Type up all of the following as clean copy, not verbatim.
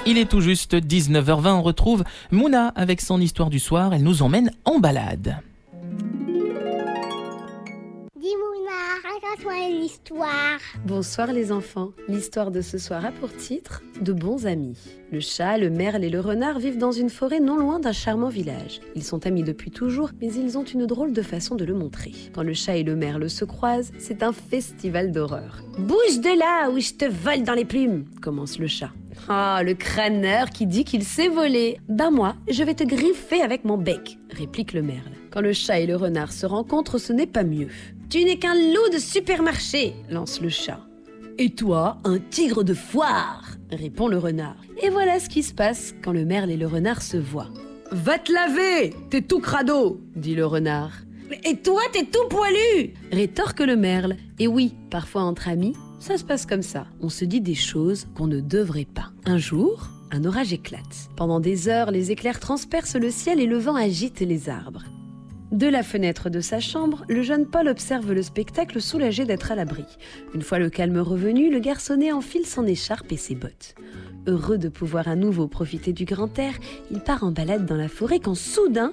Il est tout juste 19h20, on retrouve Mouna avec son histoire du soir, elle nous emmène en balade. Dis Mouna, raconte-moi une histoire. Bonsoir les enfants, l'histoire de ce soir a pour titre « De bons amis ». Le chat, le merle et le renard vivent dans une forêt non loin d'un charmant village. Ils sont amis depuis toujours, mais ils ont une drôle de façon de le montrer. Quand le chat et le merle se croisent, c'est un festival d'horreur. « Bouge de là ou je te vole dans les plumes !» commence le chat. « Ah, le crâneur qui dit qu'il sait voler !»« Ben moi, je vais te griffer avec mon bec !» réplique le merle. Quand le chat et le renard se rencontrent, ce n'est pas mieux. « Tu n'es qu'un loup de supermarché !» lance le chat. « Et toi, un tigre de foire !» répond le renard. Et voilà ce qui se passe quand le merle et le renard se voient. « Va te laver, t'es tout crado !» dit le renard. « Et toi, t'es tout poilu !» rétorque le merle. Et oui, parfois entre amis, ça se passe comme ça. On se dit des choses qu'on ne devrait pas. Un jour, un orage éclate. Pendant des heures, les éclairs transpercent le ciel et le vent agite les arbres. De la fenêtre de sa chambre, le jeune Paul observe le spectacle soulagé d'être à l'abri. Une fois le calme revenu, le garçonnet enfile son écharpe et ses bottes. Heureux de pouvoir à nouveau profiter du grand air, il part en balade dans la forêt quand soudain...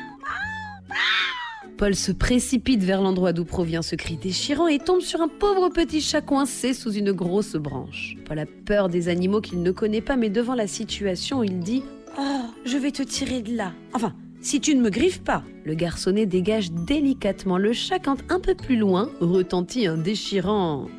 Paul se précipite vers l'endroit d'où provient ce cri déchirant et tombe sur un pauvre petit chat coincé sous une grosse branche. Paul a peur des animaux qu'il ne connaît pas, mais devant la situation, il dit « Oh, je vais te tirer de là. Enfin, si tu ne me griffes pas !» Le garçonnet dégage délicatement le chat quand un peu plus loin retentit un déchirant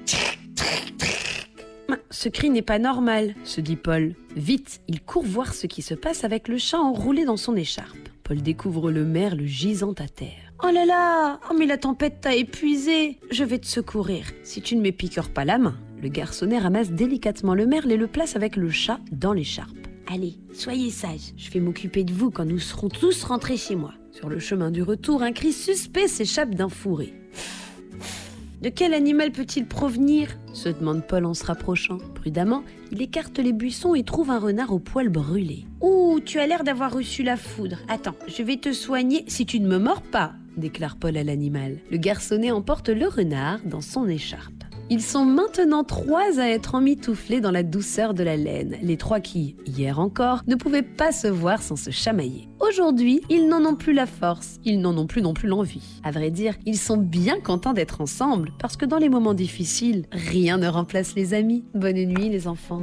« Ce cri n'est pas normal, se dit Paul. Vite, il court voir ce qui se passe avec le chat enroulé dans son écharpe. Paul découvre le merle gisant à terre. « Oh là là, oh mais la tempête t'a épuisé. Je vais te secourir, si tu ne m'épiqueures pas la main. » Le garçonnet ramasse délicatement le merle et le place avec le chat dans l'écharpe. « Allez, soyez sages, je vais m'occuper de vous quand nous serons tous rentrés chez moi. » Sur le chemin du retour, un cri suspect s'échappe d'un fourré. « De quel animal peut-il provenir ?» se demande Paul en se rapprochant. Prudemment, il écarte les buissons et trouve un renard au poil brûlé. « Ouh, tu as l'air d'avoir reçu la foudre. Attends, je vais te soigner si tu ne me mords pas !» déclare Paul à l'animal. Le garçonnet emporte le renard dans son écharpe. Ils sont maintenant 3 à être emmitouflés dans la douceur de la laine. Les 3 qui, hier encore, ne pouvaient pas se voir sans se chamailler. Aujourd'hui, ils n'en ont plus la force, ils n'en ont plus non plus l'envie. À vrai dire, ils sont bien contents d'être ensemble, parce que dans les moments difficiles, rien ne remplace les amis. Bonne nuit les enfants.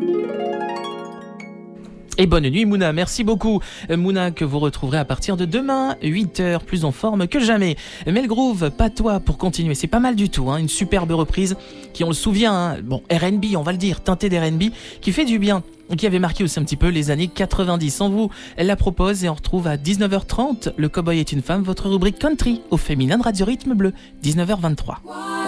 Et bonne nuit Mouna, merci beaucoup. Mouna que vous retrouverez à partir de demain, 8h, plus en forme que jamais. Melgroove, pas toi pour continuer, c'est pas mal du tout, hein, une superbe reprise qui, on le souvient, hein, bon, R&B, on va le dire, teinté d'R&B, qui fait du bien, qui avait marqué aussi un petit peu les années 90. On vous la propose et on retrouve à 19h30, Le Cowboy est une femme, votre rubrique country au féminin de Radio Rythme Bleu, 19h23.